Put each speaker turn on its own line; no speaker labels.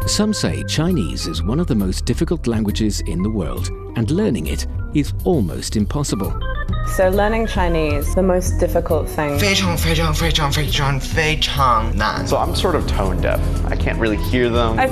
Some say Chinese is one of the most difficult languages in the world, and learning it is almost impossible.
So learning Chinese, the most difficult thing.
非常非常非常非常非常难.
So I'm sort of tone deaf. I can't really hear them.